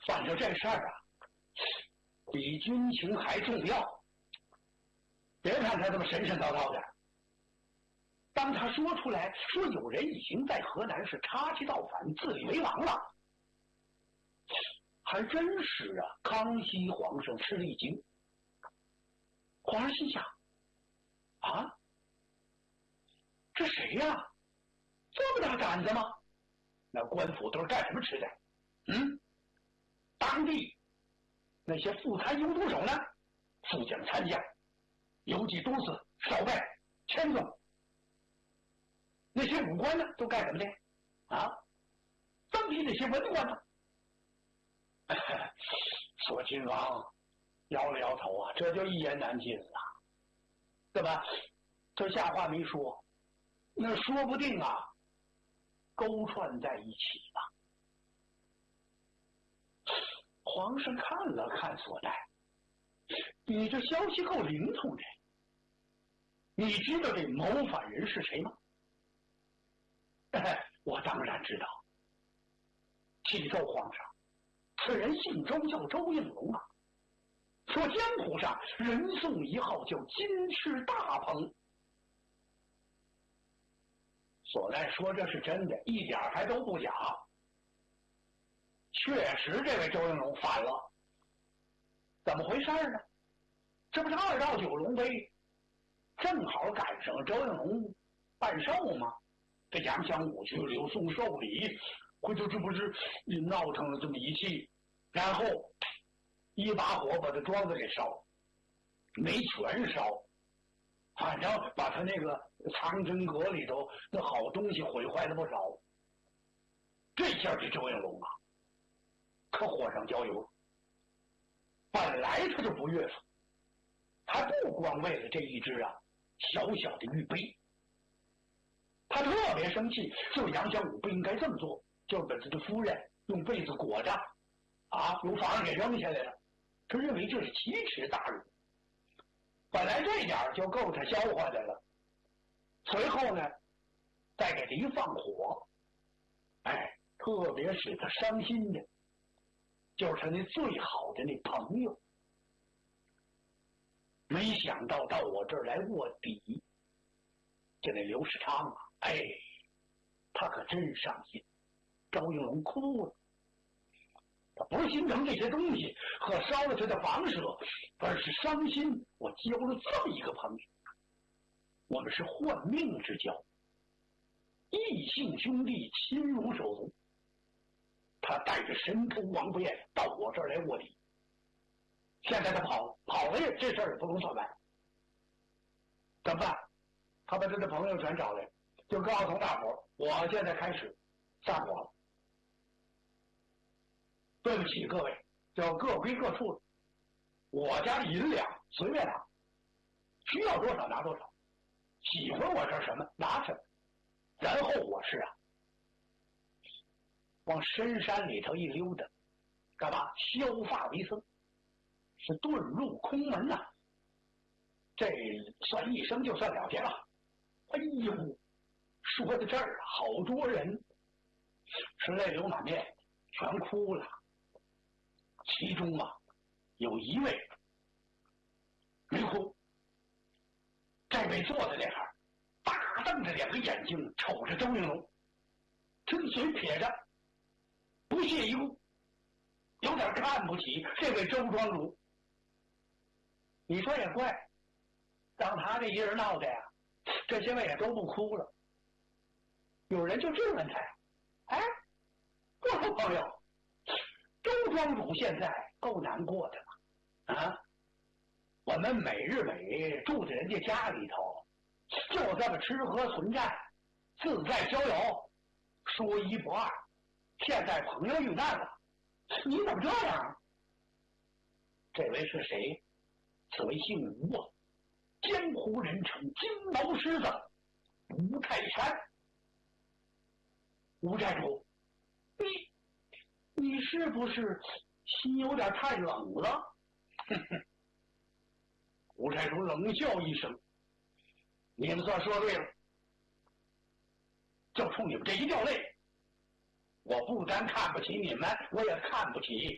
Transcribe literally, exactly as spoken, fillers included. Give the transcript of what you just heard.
反正这事儿啊，比军情还重要。别看他这么神神叨叨的，当他说出来说有人已经在河南是插旗造反，自立为王了，还真是啊！康熙皇上吃了一惊。皇上心想：啊，这谁呀？这么大胆子吗？那官府都是干什么吃的？嗯，当地那些副参游督手呢，副将、参将、游击都司、少尉、千总，那些武官呢，都干什么的？啊，当地那些文官呢？说亲王摇了摇头啊，这就一言难尽了，对吧？这下话没说，那说不定啊，勾串在一起了。皇上看了看索带，你这消息够灵通的。你知道这谋反人是谁吗？我当然知道。启奏皇上，此人姓周，叫周应龙啊。说江湖上人送一号叫金翅大鹏。索带说这是真的，一点还都不假。确实，这位周应龙反了。怎么回事呢？这不是二到九龙杯，正好赶上周应龙办寿吗？这杨香武去留送寿礼，回头这不是闹腾了这么一气，然后一把火把这庄子给烧，没全烧，反正把他那个藏针阁里头那好东西毁坏了不少。这下这周应龙啊，可火上浇油了。本来他就不悦服，他不光为了这一只啊小小的玉杯，他特别生气，就是杨香武不应该这么做，就是把他的夫人用被子裹着，啊，由房上给扔下来了。他认为这是奇耻大辱，本来这点就够他消化的了。随后呢，再给他一放火，哎，特别使他伤心的，就是他那最好的那朋友。没想到到我这儿来卧底，就那刘世昌啊，哎，他可真伤心。周应龙哭了，他不是心疼这些东西和烧了他的房舍，而是伤心我交了这么一个朋友。我们是换命之交，异姓兄弟，亲如手足。他带着神通王不厌到我这儿来卧底，现在他跑跑了，这事儿也不能算完。怎么办？他把他的朋友全找来，就告诉大伙儿，我现在开始散伙了。对不起各位，就各归各处了。我家的银两随便拿，需要多少拿多少，喜欢我这儿什么拿什么。然后我是啊，往深山里头一溜达，干嘛？削发为僧，是遁入空门呐、啊。这算一生就算了结了。哎呦，说到这儿，好多人是泪流满面，全哭了。其中啊，有一位没哭，这位坐在那儿，大瞪着两个眼睛瞅着周应龙，真嘴撇着，不屑一顾，有点看不起这位周庄主。你说也怪，当他这一人闹的呀，这些位也都不哭了。有人就质问他：“哎，我说朋友，周庄主现在够难过的了啊！我们每日每住在人家家里头，就这么吃喝存战，自在逍遥，说一不二。现在朋友遇难了，你怎么这样？”这位是谁？此为姓吴啊，江湖人称金毛狮子吴泰山。吴寨主，你你是不是心有点太冷了？哼哼。吴寨主冷笑一声：“你们算说对了，就冲你们这一掉泪，我不单看不起你们，我也看不起